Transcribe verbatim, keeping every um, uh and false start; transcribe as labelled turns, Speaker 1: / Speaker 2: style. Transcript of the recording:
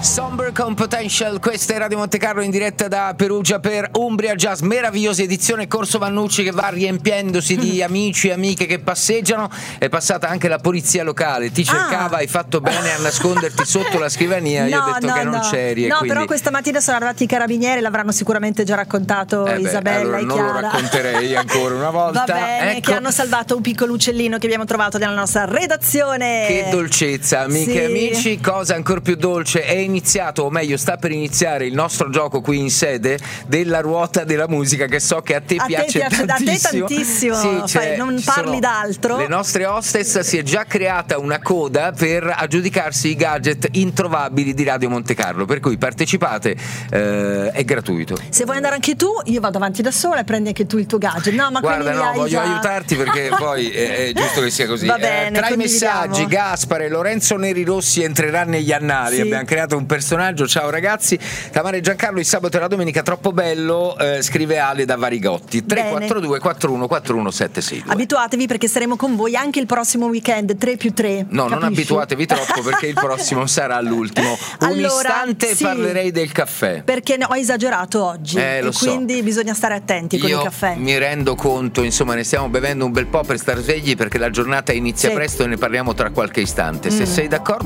Speaker 1: Somber con Potential, questa è Radio Monte Carlo in diretta da Perugia per Umbria Jazz, meravigliosa edizione Corso Vannucci che va riempiendosi di amici e amiche che passeggiano. È passata anche la polizia locale, ti cercava, ah. hai fatto bene a nasconderti sotto la scrivania. No, io ho detto no, che non
Speaker 2: no.
Speaker 1: c'eri.
Speaker 2: No,
Speaker 1: quindi...
Speaker 2: però questa mattina sono arrivati i carabinieri, l'avranno sicuramente già raccontato
Speaker 1: eh beh,
Speaker 2: Isabella
Speaker 1: allora
Speaker 2: e
Speaker 1: non
Speaker 2: Chiara.
Speaker 1: lo racconterei ancora una volta.
Speaker 2: Va bene,
Speaker 1: ecco.
Speaker 2: Che hanno salvato un piccolo uccellino che abbiamo trovato nella nostra redazione.
Speaker 1: Che dolcezza, amiche
Speaker 2: sì.
Speaker 1: e amici, cosa ancora più dolce, è iniziato, o meglio sta per iniziare il nostro gioco qui in sede della ruota della musica, che so che a te
Speaker 2: a
Speaker 1: piace,
Speaker 2: te piace
Speaker 1: tantissimo.
Speaker 2: A te tantissimo,
Speaker 1: sì,
Speaker 2: Fai, non parli d'altro.
Speaker 1: Le nostre hostess, si è già creata una coda per aggiudicarsi i gadget introvabili di Radio Monte Carlo, per cui partecipate, eh, è gratuito.
Speaker 2: Se vuoi andare anche tu, io vado avanti da sola e prendi anche tu il tuo gadget. No, ma
Speaker 1: guarda, no, voglio
Speaker 2: già...
Speaker 1: aiutarti perché poi è, è giusto che sia così.
Speaker 2: Va bene,
Speaker 1: eh, tra i messaggi Gaspare, Lorenzo Neri Rossi entrerà negli annali, sì. Abbiamo creato un personaggio. Ciao ragazzi, Tamara e Giancarlo, il sabato e la domenica troppo bello, eh, scrive Ale da Varigotti. Tre quattro due quattro uno quattro uno sette sei due.
Speaker 2: Abituatevi perché saremo con voi anche il prossimo weekend, tre più tre.
Speaker 1: No,
Speaker 2: capisci?
Speaker 1: Non abituatevi troppo perché il prossimo sarà l'ultimo. Un
Speaker 2: allora,
Speaker 1: istante
Speaker 2: sì,
Speaker 1: parlerei del caffè.
Speaker 2: Perché ne ho esagerato oggi
Speaker 1: eh,
Speaker 2: e
Speaker 1: lo
Speaker 2: quindi
Speaker 1: so.
Speaker 2: bisogna stare attenti con
Speaker 1: Io
Speaker 2: il caffè.
Speaker 1: Mi rendo conto, insomma, ne stiamo bevendo un bel po' per star svegli perché la giornata inizia
Speaker 2: sì.
Speaker 1: presto e ne parliamo tra qualche istante. Se
Speaker 2: mm.
Speaker 1: sei d'accordo